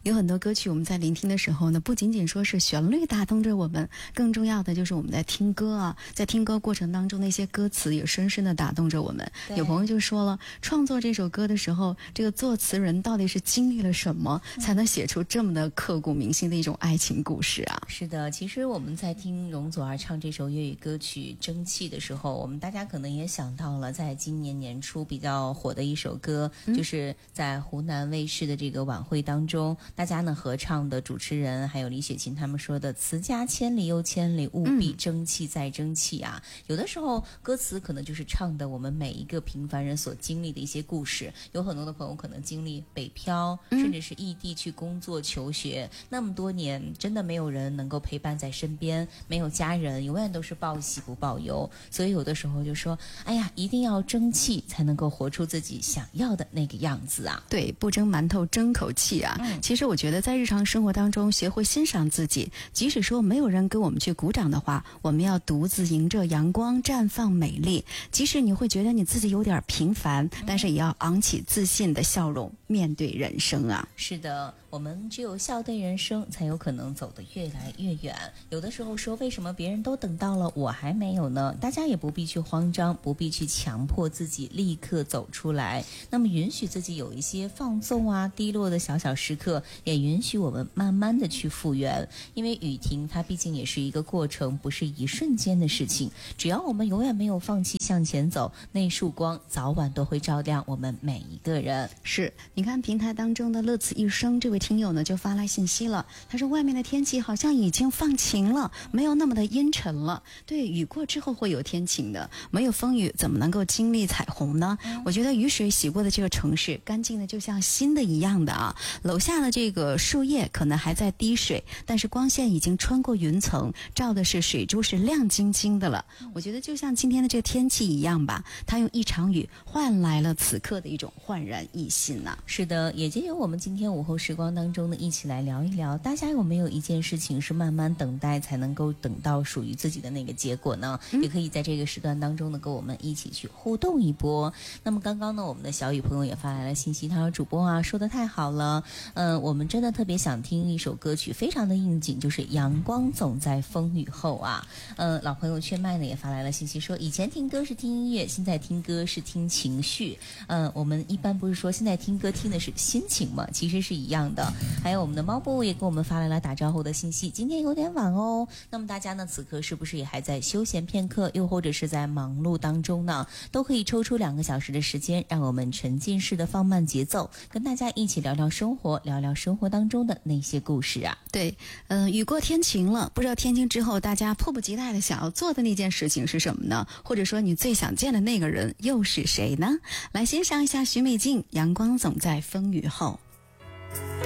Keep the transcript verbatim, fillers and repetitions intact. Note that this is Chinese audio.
有很多歌曲我们在聆听的时候呢，不仅仅说是旋律打动着我们，更重要的就是我们在听歌啊，在听歌过程当中那些歌词也深深的打动着我们。有朋友就说了，创作这首歌的时候，这个作词人到底是经历了什么，嗯、才能写出这么的刻骨铭心的一种爱情故事啊？ 是的，其实我们在听容祖儿唱这首粤语歌曲《蒸汽》的时候，我们大家可能也想到了在今年年初比较火的一首歌，嗯、就是在湖南卫视的这个晚会当中，大家呢合唱的主持人还有李雪琴他们说的词家千里又千里，务必争气再争气啊、嗯、有的时候歌词可能就是唱的我们每一个平凡人所经历的一些故事。有很多的朋友可能经历北漂、嗯、甚至是异地去工作求学，那么多年真的没有人能够陪伴在身边，没有家人，永远都是报喜不报忧，所以有的时候就说哎呀，一定要争气才能够活出自己想要的那个样子啊。 对，不争馒头争口气啊、嗯、其实我觉得在日常生活当中学会欣赏自己，即使说没有人跟我们去鼓掌的话，我们要独自迎着阳光绽放美丽。即使你会觉得你自己有点平凡、嗯、但是也要昂起自信的笑容面对人生啊。 是的，我们只有笑对人生，才有可能走得越来越远。有的时候说为什么别人都等到了我还没有呢？大家也不必去慌张，不必去强迫自己立刻走出来，那么允许自己有一些放纵啊低落的小小时刻，也允许我们慢慢的去复原。因为雨停它毕竟也是一个过程，不是一瞬间的事情，只要我们永远没有放弃向前走，那束光早晚都会照亮我们每一个人。 是，你看平台当中的乐此一生这位听友呢就发来信息了，他说外面的天气好像已经放晴了，没有那么的阴沉了。对，雨过之后会有天晴的，没有风雨怎么能够经历彩虹呢、嗯、我觉得雨水洗过的这个城市干净的就像新的一样的啊。楼下的这个树叶可能还在滴水，但是光线已经穿过云层，照的是水珠是亮晶晶的了。我觉得就像今天的这个天气一样吧，它用一场雨换来了此刻的一种焕然一新啊。 是的，也借由我们今天午后时光当中呢，一起来聊一聊，大家有没有一件事情是慢慢等待才能够等到属于自己的那个结果呢、嗯、也可以在这个时段当中呢跟我们一起去互动一波。那么刚刚呢我们的小雨朋友也发来了信息，他说主播啊说得太好了，嗯、呃，我们真的特别想听一首歌曲，非常的应景，就是阳光总在风雨后啊。嗯、呃，老朋友劝麦呢也发来了信息说，以前听歌是听音乐，现在听歌是听情绪。嗯、呃，我们一般不是说现在听歌听的是心情嘛，其实是一样的。还有我们的猫布也给我们发来了打招呼的信息，今天有点晚哦。那么大家呢此刻是不是也还在休闲片刻，又或者是在忙碌当中呢？都可以抽出两个小时的时间，让我们沉浸式的放慢节奏，跟大家一起聊聊生活，聊聊生活当中的那些故事啊。 对，嗯、呃，雨过天晴了，不知道天晴之后大家迫不及待的想要做的那件事情是什么呢？或者说你最想见的那个人又是谁呢？来欣赏一下许美静《阳光总在风雨后》。